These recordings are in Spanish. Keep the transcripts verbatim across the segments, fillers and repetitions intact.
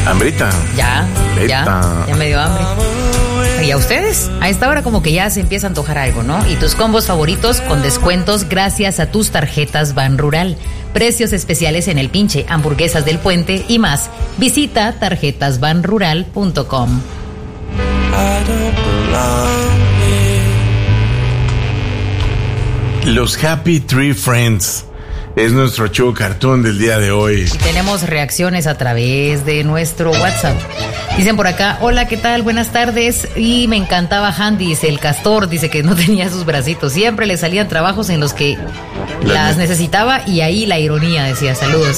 Hambrita. Ya, Hambrita. ya, ya me dio hambre. ¿Y a ustedes? A esta hora como que ya se empieza a antojar algo, ¿no? Y tus combos favoritos con descuentos gracias a tus tarjetas Ban Rural. Precios especiales en El Pinche, hamburguesas del Puente y más. Visita tarjetas ban rural punto com. Los Happy Tree Friends es nuestro show cartoon del día de hoy. Y tenemos reacciones a través de nuestro WhatsApp. Dicen por acá, hola, ¿qué tal? Buenas tardes. Y me encantaba Handy, dice el castor, dice que no tenía sus bracitos. Siempre le salían trabajos en los que las necesitaba y ahí la ironía, decía, saludos.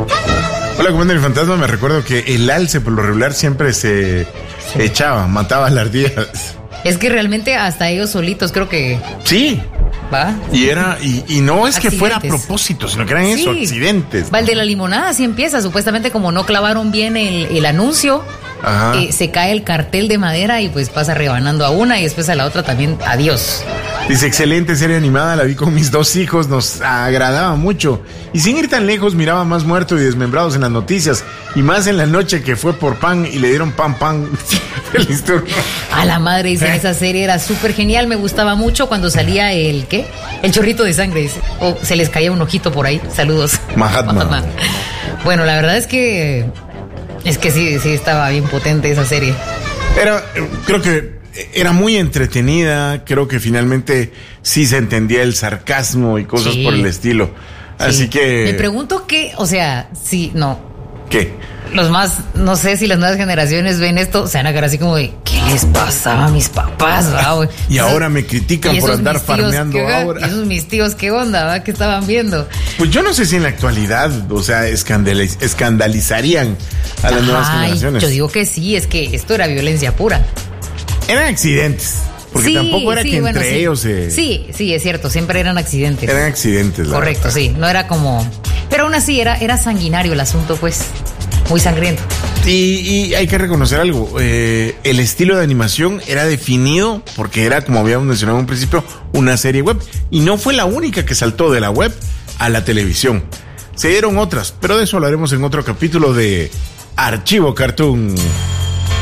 Hola, Commander el Fantasma, me recuerdo que el alce por lo regular siempre se sí. echaba, mataba a las ardillas. Es que realmente hasta ellos solitos creo que... Sí. ¿Va? Y era, y, y no es accidentes. Que fuera a propósito, sino que eran sí. eso, accidentes. Va, el de la limonada así empieza, supuestamente como no clavaron bien el, el anuncio, eh, se cae el cartel de madera y pues pasa rebanando a una y después a la otra también, adiós. Dice, excelente serie animada, la vi con mis dos hijos, nos agradaba mucho. Y sin ir tan lejos, miraba más muertos y desmembrados en las noticias. Y más en la noche que fue por pan y le dieron pan, pan. Feliz turno. A la madre, dice, ¿Eh? Esa serie era súper genial, me gustaba mucho cuando salía el, ¿qué? El chorrito de sangre, dice. O se les caía un ojito por ahí, saludos. Mahatma. Mahatma. Bueno, la verdad es que, es que sí, sí estaba bien potente esa serie. Era, creo que... Era muy entretenida, creo que finalmente sí se entendía el sarcasmo y cosas sí. por el estilo. Sí. Así que... Me pregunto qué, o sea, sí, no. ¿Qué? Los más, no sé si las nuevas generaciones ven esto, se van a quedar así como de, ¿qué les pasaba a mis papás? ¿Va? Y esos, ahora me critican por andar farmeando ¿qué, ahora. Y esos mis tíos, ¿qué onda? ¿Va? ¿Qué estaban viendo? Pues yo no sé si en la actualidad, o sea, escandaliz- escandalizarían a las Ay, nuevas generaciones. Yo digo que sí, es que esto era violencia pura. Eran accidentes, porque sí, tampoco era sí, que bueno, entre sí. ellos se... Sí, sí, es cierto, siempre eran accidentes. Eran accidentes, la Correcto, verdad. sí, no era como... Pero aún así era, era sanguinario el asunto, pues, muy sangriento. Y, y hay que reconocer algo, eh, el estilo de animación era definido porque era, como habíamos mencionado en un principio, una serie web. Y no fue la única que saltó de la web a la televisión. Se dieron otras, pero de eso hablaremos en otro capítulo de Archivo Cartoon.